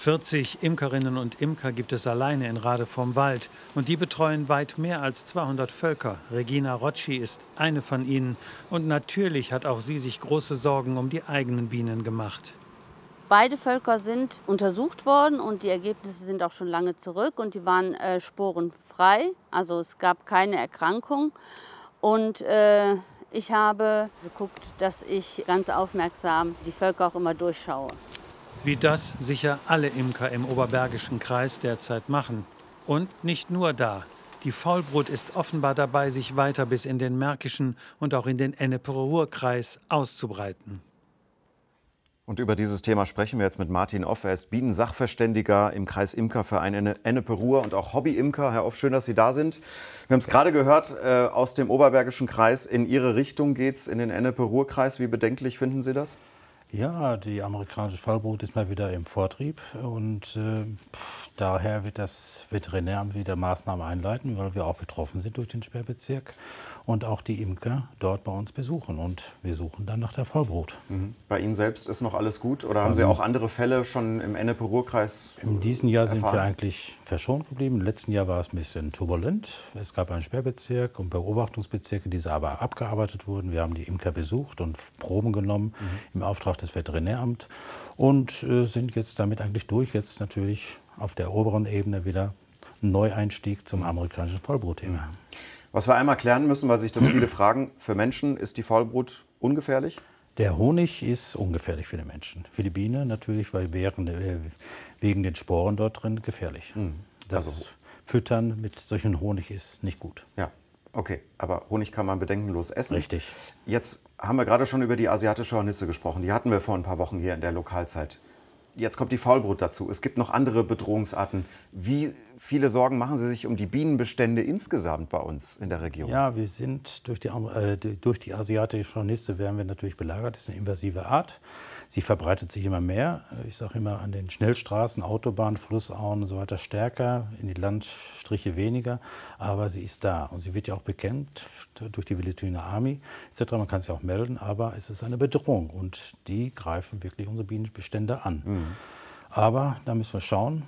40 Imkerinnen und Imker gibt es alleine in Rade vorm Wald. Und die betreuen weit mehr als 200 Völker. Regina Rocci ist eine von ihnen. Und natürlich hat auch sie sich große Sorgen um die eigenen Bienen gemacht. Beide Völker sind untersucht worden und die Ergebnisse sind auch schon lange zurück. Und die waren sporenfrei, also es gab keine Erkrankung. Und ich habe geguckt, dass ich ganz aufmerksam die Völker auch immer durchschaue. Wie das sicher alle Imker im Oberbergischen Kreis derzeit machen. Und nicht nur da. Die Faulbrut ist offenbar dabei, sich weiter bis in den Märkischen und auch in den Ennepe-Ruhr-Kreis auszubreiten. Und über dieses Thema sprechen wir jetzt mit Martin Off. Er ist Bienensachverständiger im Kreis Imkerverein Ennepe-Ruhr und auch Hobby-Imker. Herr Off, schön, dass Sie da sind. Wir haben es gerade gehört, aus dem Oberbergischen Kreis in Ihre Richtung geht es, in den Ennepe-Ruhr-Kreis. Wie bedenklich finden Sie das? Ja, die amerikanische Faulbrut ist mal wieder im Vortrieb und daher wird das Veterinäramt wieder Maßnahmen einleiten, weil wir auch betroffen sind durch den Sperrbezirk und auch die Imker dort bei uns besuchen und wir suchen dann nach der Faulbrut. Bei Ihnen selbst ist noch alles gut oder haben Sie auch andere Fälle schon im Ennepe-Ruhr-Kreis In diesem Jahr sind wir erfahren? eigentlich verschont geblieben. Im letzten Jahr war es ein bisschen turbulent. Es gab einen Sperrbezirk und Beobachtungsbezirke, die aber abgearbeitet wurden. Wir haben die Imker besucht und Proben genommen im Auftrag des Veterinäramts und sind jetzt damit eigentlich durch. Jetzt natürlich auf der oberen Ebene wieder ein Neueinstieg zum amerikanischen Faulbrutthema. Was wir einmal klären müssen, weil sich das viele fragen, für Menschen ist die Faulbrut ungefährlich? Der Honig ist ungefährlich für den Menschen. Für die Biene natürlich, weil wegen den Sporen dort drin gefährlich. Das Füttern mit solchen Honig ist nicht gut. Ja, okay. Aber Honig kann man bedenkenlos essen. Richtig. Jetzt haben wir gerade schon über die asiatische Hornisse gesprochen. Die hatten wir vor ein paar Wochen hier in der Lokalzeit. Jetzt kommt die Faulbrut dazu. Es gibt noch andere Bedrohungsarten. Wie viele Sorgen machen Sie sich um die Bienenbestände insgesamt bei uns in der Region? Ja, wir sind durch die asiatische Hornisse werden wir natürlich belagert. Das ist eine invasive Art. Sie verbreitet sich immer mehr. Ich sage immer an den Schnellstraßen, Autobahnen, Flussauen und so weiter stärker, in die Landstriche weniger. Aber sie ist da und sie wird ja auch bekämpft durch die Venezuela Army etc. Man kann sie auch melden, aber es ist eine Bedrohung und die greifen wirklich unsere Bienenbestände an. Aber da müssen wir schauen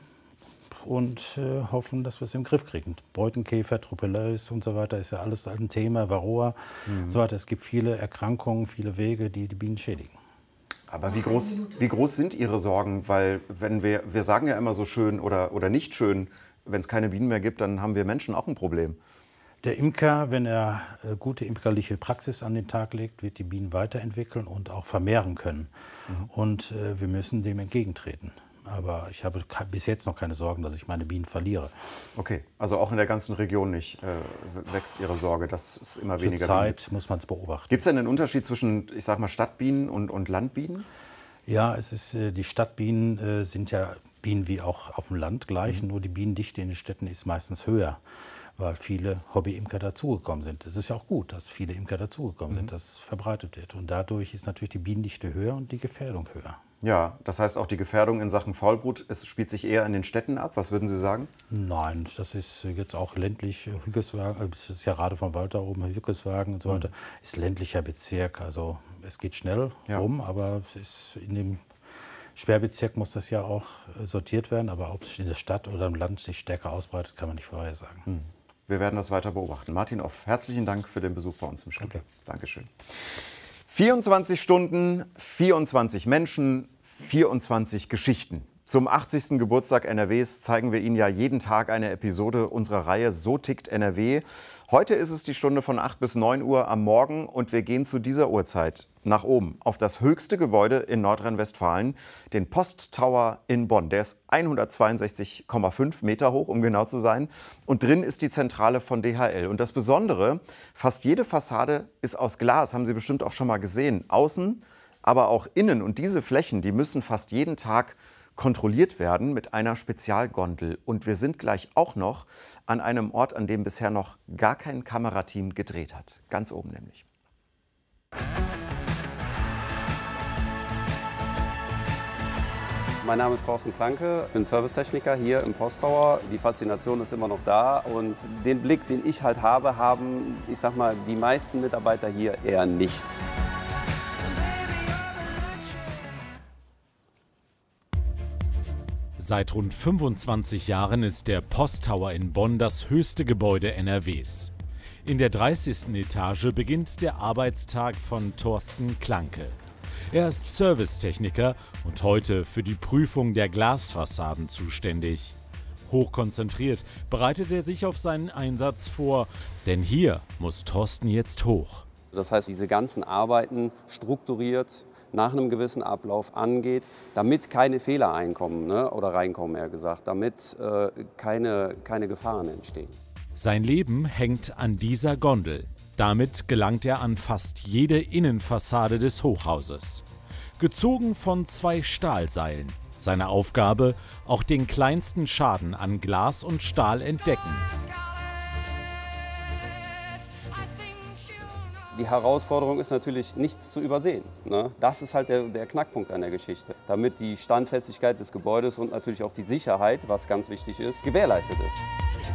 und hoffen, dass wir es im Griff kriegen. Beutenkäfer, Tropeleus und so weiter ist ja alles ein Thema, Varroa und so weiter. Es gibt viele Erkrankungen, viele Wege, die die Bienen schädigen. Aber wie groß sind Ihre Sorgen? Weil wenn wir sagen ja immer so schön oder nicht schön, wenn es keine Bienen mehr gibt, dann haben wir Menschen auch ein Problem. Der Imker, wenn er gute imkerliche Praxis an den Tag legt, wird die Bienen weiterentwickeln und auch vermehren können. Und wir müssen dem entgegentreten. Aber ich habe bis jetzt noch keine Sorgen, dass ich meine Bienen verliere. Okay, also auch in der ganzen Region nicht wächst Ihre Sorge, dass es immer weniger Bienen gibt? Zurzeit muss man es beobachten. Gibt es denn einen Unterschied zwischen, ich sag mal, Stadtbienen und Landbienen? Ja, es ist, die Stadtbienen sind ja Bienen wie auch auf dem Land gleich, nur die Bienendichte in den Städten ist meistens höher, weil viele Hobbyimker dazugekommen sind. Es ist ja auch gut, dass viele Imker dazugekommen sind, dass es verbreitet wird. Und dadurch ist natürlich die Bienendichte höher und die Gefährdung höher. Ja, das heißt auch die Gefährdung in Sachen Faulbrut, es spielt sich eher in den Städten ab. Was würden Sie sagen? Nein, das ist jetzt auch ländlich, Hügelswagen, das ist ja gerade vom Wald da oben, Hügelswagen und so weiter, ist ländlicher Bezirk. Also es geht schnell rum, aber es ist in dem Sperrbezirk muss das ja auch sortiert werden. Aber ob es in der Stadt oder im Land sich stärker ausbreitet, kann man nicht vorhersagen. Wir werden das weiter beobachten. Martin Off, herzlichen Dank für den Besuch bei uns im Studio. Danke. Dankeschön. 24 Stunden, 24 Menschen, 24 Geschichten. Zum 80. Geburtstag NRWs zeigen wir Ihnen ja jeden Tag eine Episode unserer Reihe So tickt NRW. Heute ist es die Stunde von 8 bis 9 Uhr am Morgen und wir gehen zu dieser Uhrzeit nach oben auf das höchste Gebäude in Nordrhein-Westfalen, den Posttower in Bonn. Der ist 162,5 Meter hoch, um genau zu sein. Und drin ist die Zentrale von DHL. Und das Besondere, fast jede Fassade ist aus Glas, haben Sie bestimmt auch schon mal gesehen. Außen, aber auch innen. Und diese Flächen, die müssen fast jeden Tag kontrolliert werden mit einer Spezialgondel. Und wir sind gleich auch noch an einem Ort, an dem bisher noch gar kein Kamerateam gedreht hat. Ganz oben nämlich. Mein Name ist Thorsten Klanke, ich bin Servicetechniker hier im Posttower. Die Faszination ist immer noch da und den Blick, den ich halt habe, haben, ich sag mal, die meisten Mitarbeiter hier eher nicht. Seit rund 25 Jahren ist der Posttower in Bonn das höchste Gebäude NRWs. In der 30. Etage beginnt der Arbeitstag von Thorsten Klanke. Er ist Servicetechniker und heute für die Prüfung der Glasfassaden zuständig. Hochkonzentriert bereitet er sich auf seinen Einsatz vor, denn hier muss Thorsten jetzt hoch. Das heißt, diese ganzen Arbeiten strukturiert nach einem gewissen Ablauf angeht, damit keine Fehler oder reinkommen, eher gesagt, damit keine Gefahren entstehen. Sein Leben hängt an dieser Gondel. Damit gelangt er an fast jede Innenfassade des Hochhauses. Gezogen von 2 Stahlseilen. Seine Aufgabe, auch den kleinsten Schaden an Glas und Stahl entdecken. Die Herausforderung ist natürlich, nichts zu übersehen. Ne? Das ist halt der Knackpunkt an der Geschichte. Damit die Standfestigkeit des Gebäudes und natürlich auch die Sicherheit, was ganz wichtig ist, gewährleistet ist.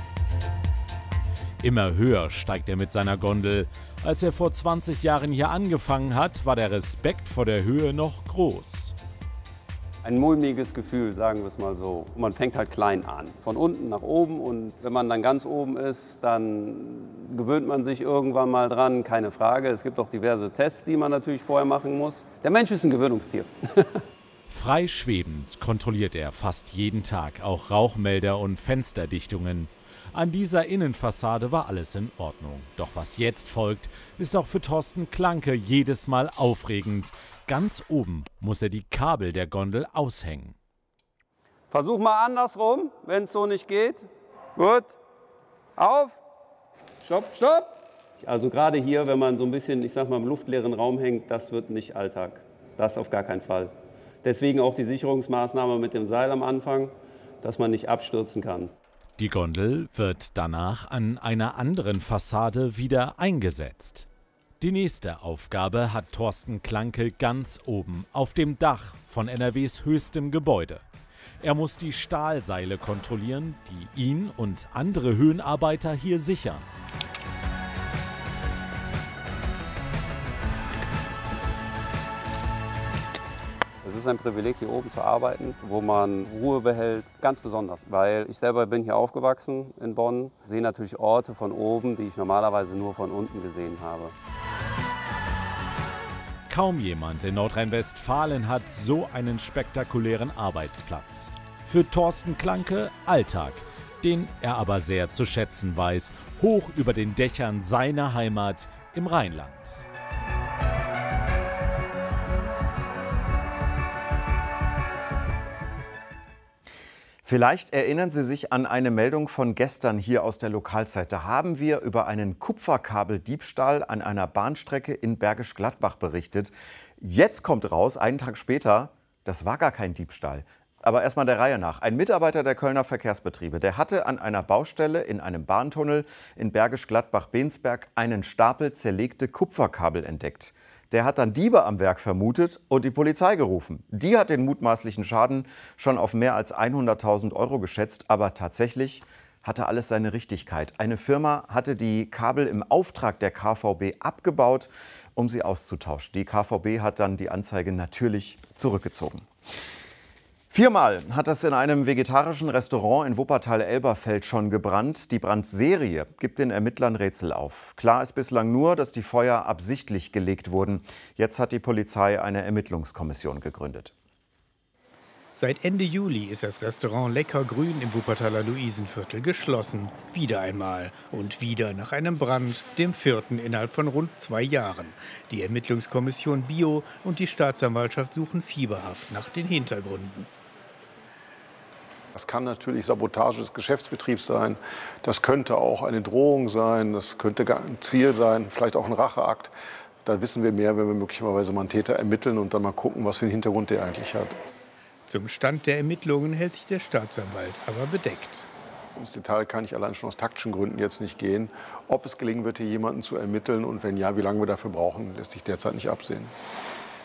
Immer höher steigt er mit seiner Gondel. Als er vor 20 Jahren hier angefangen hat, war der Respekt vor der Höhe noch groß. Ein mulmiges Gefühl, sagen wir es mal so. Man fängt halt klein an, von unten nach oben, und wenn man dann ganz oben ist, dann gewöhnt man sich irgendwann mal dran, keine Frage. Es gibt auch diverse Tests, die man natürlich vorher machen muss. Der Mensch ist ein Gewöhnungstier. Frei schwebend kontrolliert er fast jeden Tag auch Rauchmelder und Fensterdichtungen. An dieser Innenfassade war alles in Ordnung. Doch was jetzt folgt, ist auch für Thorsten Klanke jedes Mal aufregend. Ganz oben muss er die Kabel der Gondel aushängen. Versuch mal andersrum, wenn es so nicht geht. Gut. Auf. Stopp, stopp. Also gerade hier, wenn man so ein bisschen, ich sag mal, im luftleeren Raum hängt, das wird nicht Alltag. Das auf gar keinen Fall. Deswegen auch die Sicherungsmaßnahme mit dem Seil am Anfang, dass man nicht abstürzen kann. Die Gondel wird danach an einer anderen Fassade wieder eingesetzt. Die nächste Aufgabe hat Thorsten Klanke ganz oben auf dem Dach von NRWs höchstem Gebäude. Er muss die Stahlseile kontrollieren, die ihn und andere Höhenarbeiter hier sichern. Es ist ein Privileg, hier oben zu arbeiten, wo man Ruhe behält, ganz besonders. Weil ich selber bin hier aufgewachsen in Bonn, sehe natürlich Orte von oben, die ich normalerweise nur von unten gesehen habe. Kaum jemand in Nordrhein-Westfalen hat so einen spektakulären Arbeitsplatz. Für Thorsten Klanke Alltag, den er aber sehr zu schätzen weiß, hoch über den Dächern seiner Heimat im Rheinland. Vielleicht erinnern Sie sich an eine Meldung von gestern hier aus der Lokalzeit. Da haben wir über einen Kupferkabeldiebstahl an einer Bahnstrecke in Bergisch Gladbach berichtet. Jetzt kommt raus, einen Tag später, das war gar kein Diebstahl. Aber erstmal der Reihe nach. Ein Mitarbeiter der Kölner Verkehrsbetriebe, der hatte an einer Baustelle in einem Bahntunnel in Bergisch Gladbach-Bensberg einen Stapel zerlegte Kupferkabel entdeckt. Der hat dann Diebe am Werk vermutet und die Polizei gerufen. Die hat den mutmaßlichen Schaden schon auf mehr als 100.000 € geschätzt. Aber tatsächlich hatte alles seine Richtigkeit. Eine Firma hatte die Kabel im Auftrag der KVB abgebaut, um sie auszutauschen. Die KVB hat dann die Anzeige natürlich zurückgezogen. 4-mal hat es in einem vegetarischen Restaurant in Wuppertal-Elberfeld schon gebrannt. Die Brandserie gibt den Ermittlern Rätsel auf. Klar ist bislang nur, dass die Feuer absichtlich gelegt wurden. Jetzt hat die Polizei eine Ermittlungskommission gegründet. Seit Ende Juli ist das Restaurant Lecker Grün im Wuppertaler Luisenviertel geschlossen. Wieder einmal und wieder nach einem Brand, dem 4. innerhalb von rund 2 Jahren. Die Ermittlungskommission Bio und die Staatsanwaltschaft suchen fieberhaft nach den Hintergründen. Das kann natürlich Sabotage des Geschäftsbetriebs sein, das könnte auch eine Drohung sein, das könnte ein Ziel sein, vielleicht auch ein Racheakt. Da wissen wir mehr, wenn wir möglicherweise mal einen Täter ermitteln und dann mal gucken, was für einen Hintergrund der eigentlich hat. Zum Stand der Ermittlungen hält sich der Staatsanwalt aber bedeckt. Ins Detail kann ich allein schon aus taktischen Gründen jetzt nicht gehen. Ob es gelingen wird, hier jemanden zu ermitteln und wenn ja, wie lange wir dafür brauchen, lässt sich derzeit nicht absehen.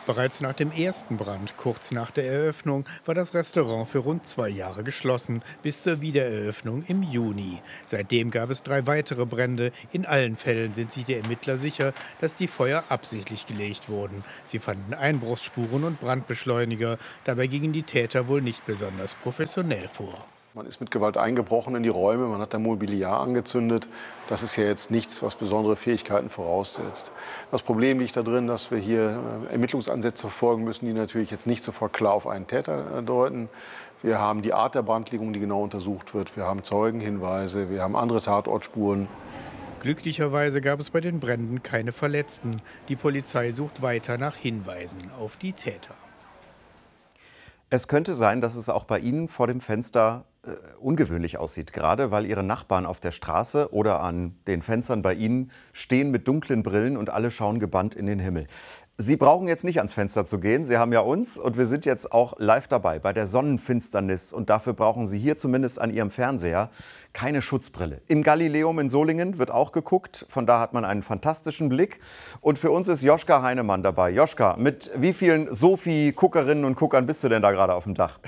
Bereits nach dem ersten Brand, kurz nach der Eröffnung, war das Restaurant für rund 2 Jahre geschlossen, bis zur Wiedereröffnung im Juni. Seitdem gab es 3 weitere Brände. In allen Fällen sind sich die Ermittler sicher, dass die Feuer absichtlich gelegt wurden. Sie fanden Einbruchsspuren und Brandbeschleuniger. Dabei gingen die Täter wohl nicht besonders professionell vor. Man ist mit Gewalt eingebrochen in die Räume, man hat da Mobiliar angezündet. Das ist ja jetzt nichts, was besondere Fähigkeiten voraussetzt. Das Problem liegt darin, dass wir hier Ermittlungsansätze verfolgen müssen, die natürlich jetzt nicht sofort klar auf einen Täter deuten. Wir haben die Art der Brandlegung, die genau untersucht wird. Wir haben Zeugenhinweise, wir haben andere Tatortspuren. Glücklicherweise gab es bei den Bränden keine Verletzten. Die Polizei sucht weiter nach Hinweisen auf die Täter. Es könnte sein, dass es auch bei Ihnen vor dem Fenster ungewöhnlich aussieht, gerade weil Ihre Nachbarn auf der Straße oder an den Fenstern bei Ihnen stehen mit dunklen Brillen und alle schauen gebannt in den Himmel. Sie brauchen jetzt nicht ans Fenster zu gehen, Sie haben ja uns und wir sind jetzt auch live dabei bei der Sonnenfinsternis und dafür brauchen Sie hier zumindest an Ihrem Fernseher keine Schutzbrille. Im Galileum in Solingen wird auch geguckt, von da hat man einen fantastischen Blick und für uns ist Joschka Heinemann dabei. Joschka, mit wie vielen Sophie-Guckerinnen und Guckern bist du denn da gerade auf dem Dach?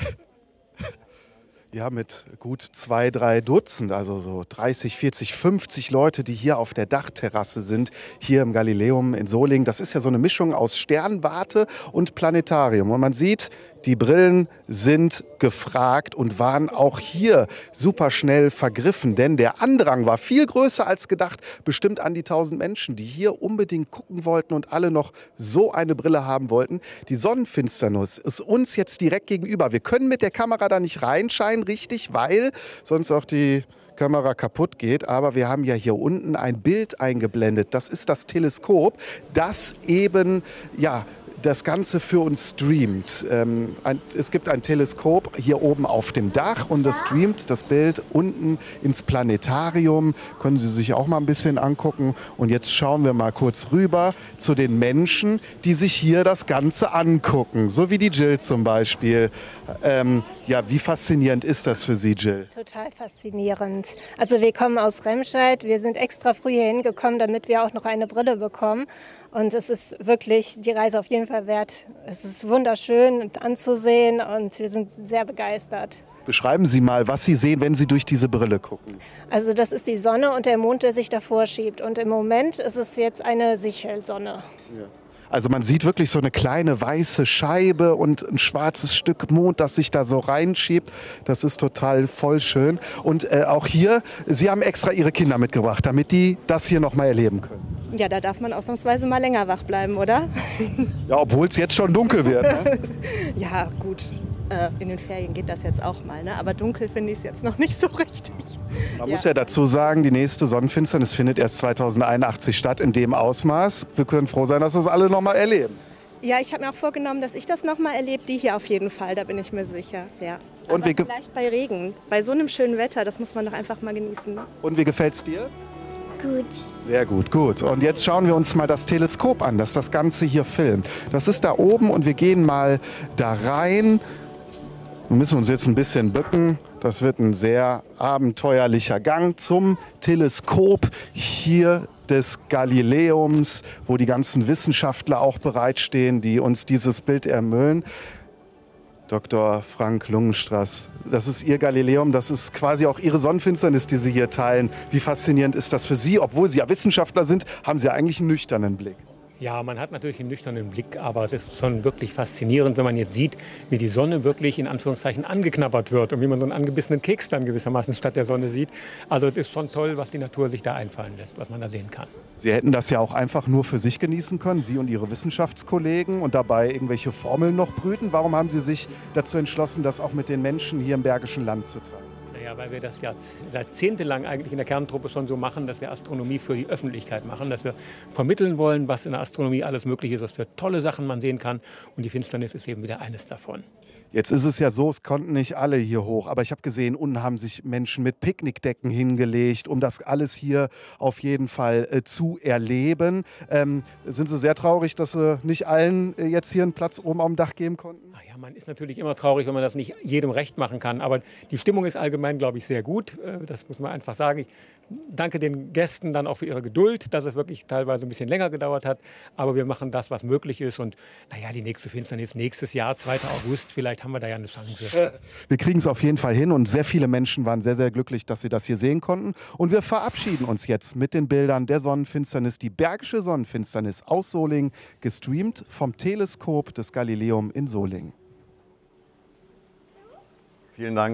Ja, mit gut 2, 3 Dutzend, also so 30, 40, 50 Leute, die hier auf der Dachterrasse sind, hier im Galileum in Solingen. Das ist ja so eine Mischung aus Sternwarte und Planetarium. Und man sieht, die Brillen sind gefragt und waren auch hier super schnell vergriffen, denn der Andrang war viel größer als gedacht. Bestimmt an die 1000 Menschen, die hier unbedingt gucken wollten und alle noch so eine Brille haben wollten. Die Sonnenfinsternis ist uns jetzt direkt gegenüber. Wir können mit der Kamera da nicht reinscheinen, richtig, weil sonst auch die Kamera kaputt geht, aber wir haben ja hier unten ein Bild eingeblendet. Das ist das Teleskop, das eben, ja, das Ganze für uns streamt. Es gibt ein Teleskop hier oben auf dem Dach und das streamt das Bild unten ins Planetarium. Können Sie sich auch mal ein bisschen angucken. Und jetzt schauen wir mal kurz rüber zu den Menschen, die sich hier das Ganze angucken. So wie die Jill zum Beispiel. Ja, wie faszinierend ist das für Sie, Jill? Total faszinierend. Also wir kommen aus Remscheid. Wir sind extra früh hier hingekommen, damit wir auch noch eine Brille bekommen. Und es ist wirklich die Reise auf jeden Fall wert. Es ist wunderschön anzusehen und wir sind sehr begeistert. Beschreiben Sie mal, was Sie sehen, wenn Sie durch diese Brille gucken. Also das ist die Sonne und der Mond, der sich davor schiebt. Und im Moment ist es jetzt eine Sichelsonne. Ja. Also man sieht wirklich so eine kleine weiße Scheibe und ein schwarzes Stück Mond, das sich da so reinschiebt. Das ist total voll schön. Und auch hier, Sie haben extra Ihre Kinder mitgebracht, damit die das hier noch mal erleben können. Ja, da darf man ausnahmsweise mal länger wach bleiben, oder? Ja, obwohl es jetzt schon dunkel wird. Ne? Ja, gut. In den Ferien geht das jetzt auch mal, ne? Aber dunkel finde ich es jetzt noch nicht so richtig. Man muss ja dazu sagen, die nächste Sonnenfinsternis findet erst 2081 statt, in dem Ausmaß. Wir können froh sein, dass wir es alle noch mal erleben. Ja, ich habe mir auch vorgenommen, dass ich das noch mal erlebe. Die hier auf jeden Fall, da bin ich mir sicher. Ja. Und aber vielleicht bei Regen, bei so einem schönen Wetter, das muss man doch einfach mal genießen. Und wie gefällt es dir? Gut. Sehr gut, gut. Und jetzt schauen wir uns mal das Teleskop an, das das Ganze hier filmt. Das ist da oben und wir gehen mal da rein. Wir müssen uns jetzt ein bisschen bücken. Das wird ein sehr abenteuerlicher Gang zum Teleskop hier des Galileums, wo die ganzen Wissenschaftler auch bereitstehen, die uns dieses Bild ermüllen. Dr. Frank Lungenstraß, das ist Ihr Galileum, das ist quasi auch Ihre Sonnenfinsternis, die Sie hier teilen. Wie faszinierend ist das für Sie? Obwohl Sie ja Wissenschaftler sind, haben Sie eigentlich einen nüchternen Blick. Ja, man hat natürlich einen nüchternen Blick, aber es ist schon wirklich faszinierend, wenn man jetzt sieht, wie die Sonne wirklich in Anführungszeichen angeknabbert wird und wie man so einen angebissenen Keks dann gewissermaßen statt der Sonne sieht. Also es ist schon toll, was die Natur sich da einfallen lässt, was man da sehen kann. Sie hätten das ja auch einfach nur für sich genießen können, Sie und Ihre Wissenschaftskollegen, und dabei irgendwelche Formeln noch brüten. Warum haben Sie sich dazu entschlossen, das auch mit den Menschen hier im Bergischen Land zu teilen? Ja, weil wir das ja jahrzehntelang eigentlich in der Kerntruppe schon so machen, dass wir Astronomie für die Öffentlichkeit machen, dass wir vermitteln wollen, was in der Astronomie alles möglich ist, was für tolle Sachen man sehen kann. Und die Finsternis ist eben wieder eines davon. Jetzt ist es ja so, es konnten nicht alle hier hoch, aber ich habe gesehen, unten haben sich Menschen mit Picknickdecken hingelegt, um das alles hier auf jeden Fall zu erleben. Sind Sie sehr traurig, dass Sie nicht allen jetzt hier einen Platz oben am Dach geben konnten? Ach ja, man ist natürlich immer traurig, wenn man das nicht jedem recht machen kann. Aber die Stimmung ist allgemein, glaube ich, sehr gut. Das muss man einfach sagen. Ich danke den Gästen dann auch für ihre Geduld, dass es wirklich teilweise ein bisschen länger gedauert hat. Aber wir machen das, was möglich ist. Und naja, die nächste Finsternis nächstes Jahr, 2. August, vielleicht haben wir da ja eine Chance. Wir kriegen es auf jeden Fall hin und sehr viele Menschen waren sehr, sehr glücklich, dass sie das hier sehen konnten. Und wir verabschieden uns jetzt mit den Bildern der Sonnenfinsternis, die Bergische Sonnenfinsternis aus Solingen, gestreamt vom Teleskop des Galileum in Solingen. Vielen Dank.